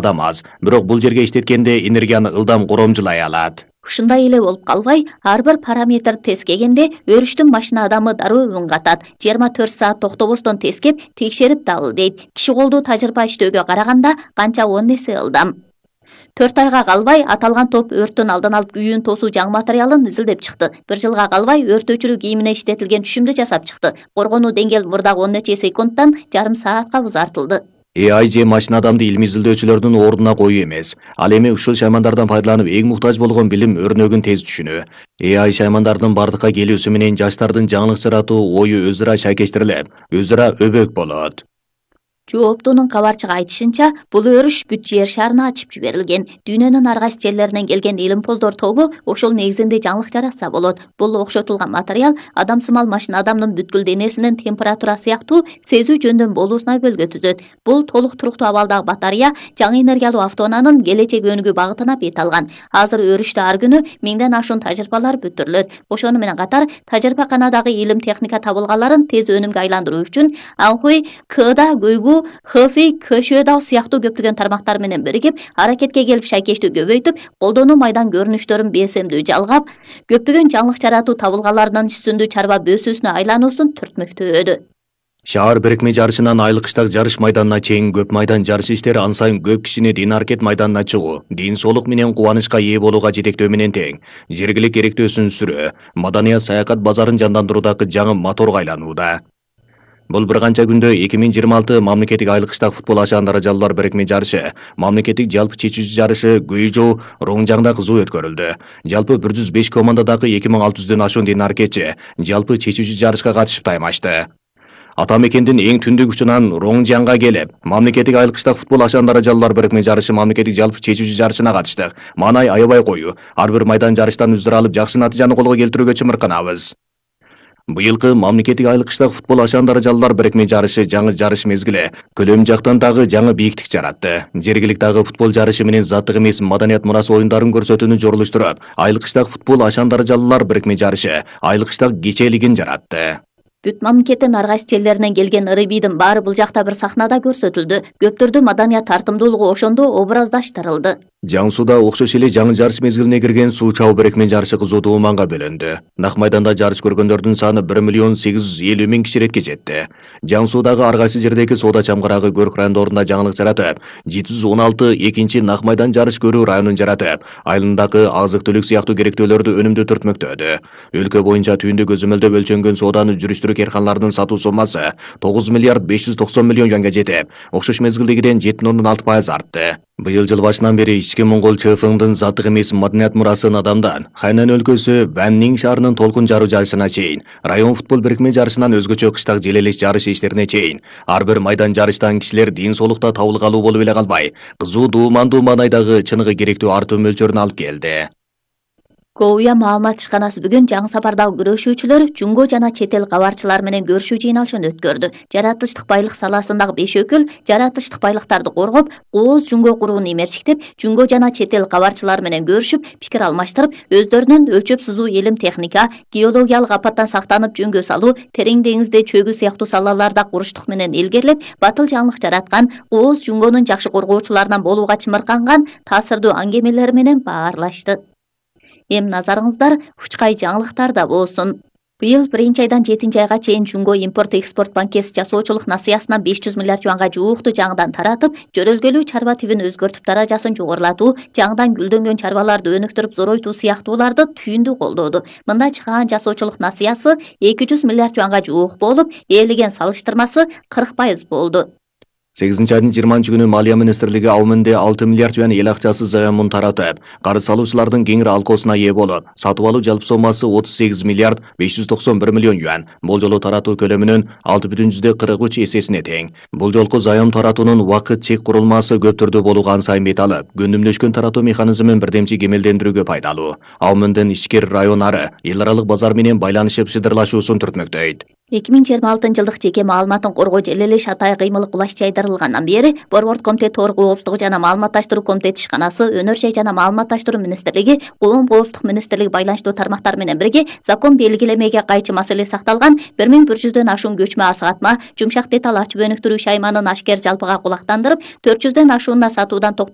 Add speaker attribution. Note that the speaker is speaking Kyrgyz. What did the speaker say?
Speaker 1: адам аз, бирок бул жерге иштеткенде энергияны ылдам коромжулай алат.
Speaker 2: Ушундай эле болуп калбай, ар бир параметр тескегенде өрүштүн башына адамы дароо үн катат. 24 саат токтобостон тескеп, текшерип дал дейт. Киши колдуу тажрыйба иштөөгө караганда канча 10 эсе ылдам. 4 айга калбай аталган топ өрттүн алдын алып үйүн тосуу жаңы материалын изилдеп чыкты. 1 жылга калбай өртөөчүлүк кийимине иштетилген түшүмдү жасап чыкты. Коргонуу деңгээл мурдагы 10 нече секундтан жарым саатка узартылды.
Speaker 1: AI же машина адамды илим изилдөөчүлөрдүн ордуна коюу эмес. Ал эми ушул шаймандардан пайдаланып эң муктаж болгон билим өрнөгүн тез түшүнүү. AI шаймандардын бардыкка келүүсү менен жаштардын жаңылык жаратуу ою өзү ара шайкештирилип, өзү ара өбөк болот.
Speaker 2: Жооптунун кабарчыга айтышынча, бул өрүш бүт жер шарына ачып жиберилген. Дүйнөнүн ар кайсы жерлеринен келген илимпоздор тобу ошол негизинде жаңылык жаратса болот. Бул окшотулган материал адамсымал машина адамдын бүткүл денесинин температура сыяктуу сезүү жөндөн болуусуна бөлгө түзөт. Бул толук туруктуу абалдагы батарея жаңы энергиялуу автоунаанын келечек өнүгүү багытына бет алган. Азыр өрүштө ар күнү 1000ден ашуун тажрыйбалар бүтүрүлөт. Ошону менен катар тажрыйбаканадагы илим техника табылгаларын тез өнүмгө айландыруу үчүн Анхуй, Кда, Гуйгу, Хэфэй, Кшөдау сыяктуу көптөгөн тармактар менен биригип, аракетке келип шайкештүү көбөйтүп, колдонуу майдан көрүнүштөрүн бесемдүү жалгап, көптөгөн жаңылык жаратуу табылгаларынын үстүндүү чарба бөөсүүсүнө айлануусун түртмөктөөдү.
Speaker 1: Шаар бирикме жарышынан айлык кыштак жарыш майданына чейин көп майдан жарыш иштери ан сайын көп кишини дин аракет майданына чыгуу, дин соолук менен кубанычка ээ болууга жетектөө менен тең. Жергилик керектөөсүн сүрөө, маданият саякат базарын жандандыруудагы жаңы моторго айланууда. Бул бир канча күндө 2026 мамлекеттик айлык кыштак футбол ашаан даражалуулар бирикме жарышы, мамлекеттик жалпы чечүүчү жарышы Гуйжоу Роңжаңда кызуу өткөрүлдү. Жалпы 105 командадагы 2600дөн ашуун дин аракетчи жалпы чечүүчү жарышка катышып таймашты. Ата мекендин эң түндүк учунан Роңжаңга келип, мамлекеттик айлык кыштак футбол ашаан даражалуулар бирикме жарышы мамлекеттик жалпы чечүүчү жарышына катыштык. Маанай аябай кою. Ар бир майдан жарыштан үздүр алып, жакшы натыйжаны колго келтирүүгө чымырканабыз. Быйылкы мамлекеттик айлык кыштак футбол ашаан даражалуулар бирикме жарышы жаңы жарыш мезгили көлөм жактан дагы жаңы бийиктик жаратты. Жергиликтагы футбол жарышы менен заттык эмес маданият мурасы оюндарын көрсөтүүнү жорулуштуруп, айлык кыштак футбол ашаан даражалуулар бирикме жарышы айлык кыштак кечээлигин жаратты.
Speaker 2: Бүт мамлекеттин ар кайсы жерлеринен келген ырыбийдин баары бул жакта бир сахнада көрсөтүлдү. Көптөрдү маданият тартымдуулугу ошондо образдаштырылды.
Speaker 1: Жаңсууда окшош эле жаңы жарыш мезгилине кирген суу чабуу бирикме жарышы кызуу уманга бөлөндү. Нак майданда жарыш көргөндөрдүн саны 1.850.000 киширетке жетти. Жаңсуудагы ар кайсы жердеги соода чамгарагы көр крандорунда жаңылык жаратып, 716 экинчи нак майдан жарыш көрүү районун жаратып, айылындагы азык түлүк сыяктуу керектөөлөрдү өнүмдүү түртмөктөдү. Өлкө боюнча түйүндүк өзөмөлдөп өлчөнгөн сооданы жүрүштүрүү керканалардын сатуу суммасы 9 миллиард 590 миллион юанга жетип, окшош мезгилдегиден 7,6% артты. Быйыл жыл башынан бери ички Моңгол ЧФңдын заттык эмес маданият мурасын адамдан Хайнан өлкөсү Ваннин шаарынын толкун жаруу жарышына чейин, район футбол бирикме жарышынан өзгөчө кыштак желелеш жарыш иштерине чейин, ар бир майдан жарыштан кишилер дин соолукта табылгалуу болуп эле калбай, кызуу дуумандуу маанайдагы чыныгы керектүү артуу мөлчөрүн алып келди.
Speaker 2: Коуя маалымат ишканасы бүгүн жаңы сапардагы күрөшүүчүлөр жунго жана чет эл кабарчылар менен көрүшүү жыйналышын өткөрдү. Жаратылыштык байлык саласындагы 5 өкүл жаратылыштык байлыктарды коргоп, ооз жунго курууну эмерчиктеп, жунго жана чет эл кабарчылар менен көрүшүп, пикир алмаштырып, өздөрүнүн өлчөп сызуу илим техника, геологиялык апаттан сактанып жөнгө салуу, терең деңизде чөгүү сыяктуу салаларда куруштук менен илгерлеп, батыл жаңылык жараткан, ооз жунгонун жакшы коргоочуларынан болууга чымырканган таасирдуу аңгемелери менен баарлашты. Эм назарыңыздар учкай жаңылыктарда болсун. Быйыл 1-айдан 7-айга чейин Жунго импорт-экспорт банкеси жасоочулук насыясынан 500 миллиард юанга жуукту жаңыдан таратып, жөрөлгөлүү чарба тибин өзгөртүп даражасын жогорулатуу, жаңыдан гүлдөнгөн чарбаларды өнүктүрүп зоройтуу сыяктууларды түйүндүү колдоду. Мында чыган жасоочулук насыясы 200 миллиард юанга жуук болуп, ээлеген салыштырмасы 40% болду.
Speaker 1: 8-айдын 20-күнү Малия министрлиги Аумунде 6 миллиард юан эл акчасы заямын таратып, карыз салуучулардын кеңири алкоосуна ээ болуп, сатып алуу жалпы соммасы 38 миллиард 591 миллион юан. Бул жолу таратуу көлөмүнүн 6,43 эсесине тең. Бул жолку заям таратуунун убакыт чек курулмасы көп түрдүү болууга ан сайын бет алып, күнүмдөшкөн таратуу механизмин бирдемчи кемелдендирүүгө пайдалуу. Аумундун ишкер районары эл аралык базар менен байланышып шыдырлашуусун түртмөктөйт. 2026 жылдык жеке маалыматын коргоо желелеш атай кыймылык улаш жайдырылгандан бери Борбордук комитет Тоор коопсуздугу жана маалыматташтыруу комитети ишканасы, Өнөр жай жана маалыматташтыруу министрлиги, Коом коопсуздук министрлиги байланыштуу тармактар менен бирге закон белгилемеге кайчы маселе сакталган 1100дөн ашуун көчмө асыгатма, жумшак деталь ачып өнүктүрүү шайманын ашкер жалпыга кулактандырып, 400дөн ашууна сатуудан